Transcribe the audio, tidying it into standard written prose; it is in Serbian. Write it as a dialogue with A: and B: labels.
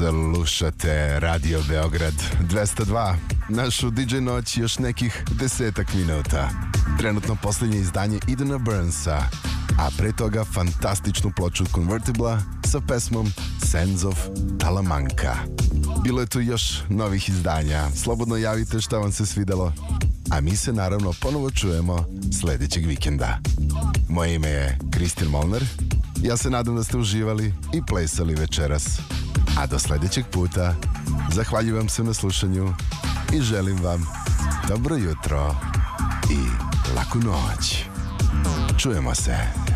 A: Slušate Radio Beograd 202, našu DJ noć još nekih 10 minuta. Trenutno posljednje izdanje Idena Burnsa, a pre toga fantastičnu ploču Convertibla sa pesmom Sands of Talamanca. Bilo je tu još novih izdanja, slobodno javite šta vam se svidelo, a mi se naravno ponovo čujemo sljedećeg vikenda. Moje ime je Kristin Molnar, ja se nadam da ste uživali i plesali večeras. A do sljedećeg puta, zahvaljujem se na slušanju i želim vam dobro jutro i laku noć. Čujemo se.